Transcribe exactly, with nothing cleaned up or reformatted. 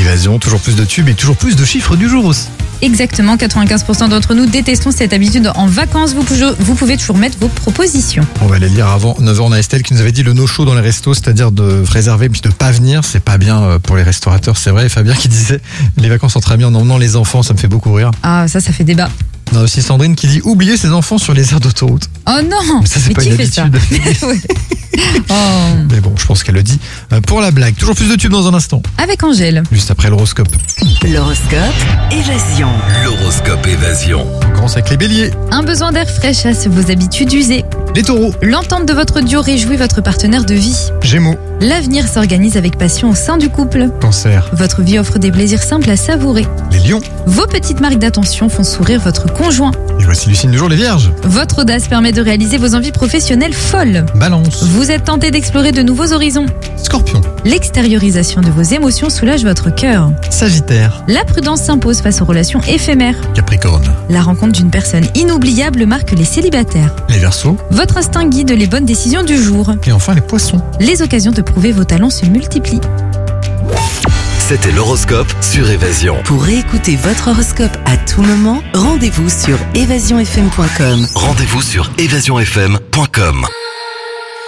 Évasion, toujours plus de tubes et toujours plus de chiffres du jour aussi. Exactement, quatre-vingt-quinze pour cent d'entre nous détestons cette habitude en vacances. Vous pouvez, vous pouvez toujours mettre vos propositions. On va les lire avant neuf heures. On a Estelle qui nous avait dit le no-show dans les restos, c'est-à-dire de réserver puis de pas venir. C'est pas bien pour les restaurateurs, c'est vrai. Et Fabien qui disait les vacances entre amis en emmenant les enfants, ça me fait beaucoup rire. Ah, ça, ça fait débat. On a aussi Sandrine qui dit oublier ses enfants sur les aires d'autoroute. Oh non. Mais ça, c'est Mais pas qui une fait ça? habitude. Ouais. Oh. Mais bon, je pense qu'elle le dit pour la blague. Toujours plus de tubes dans un instant. Avec Angèle. Juste après l'horoscope. L'horoscope Évasion. L'horoscope Évasion. On commence avec les béliers. Un besoin d'air frais chasse vos habitudes usées. Les taureaux. L'entente de votre duo réjouit votre partenaire de vie. Gémeaux. L'avenir s'organise avec passion au sein du couple. Cancer. Votre vie offre des plaisirs simples à savourer. Les lions. Vos petites marques d'attention font sourire votre conjoint. Et voici le signe du jour, les vierges. Votre audace permet de réaliser vos envies professionnelles folles. Balance. Vous êtes tenté d'explorer de nouveaux horizons. Scorpion. L'extériorisation de vos émotions soulage votre cœur. Sagittaire. La prudence s'impose face aux relations éphémères. Capricorne. La rencontre d'une personne inoubliable marque les célibataires. Les verseaux. Votre instinct guide les bonnes décisions du jour. Et enfin les poissons. Les occasions de prouver vos talents se multiplient. C'était l'horoscope sur Évasion. Pour réécouter votre horoscope à tout moment, rendez-vous sur évasion f m point com. Rendez-vous sur évasion f m point com.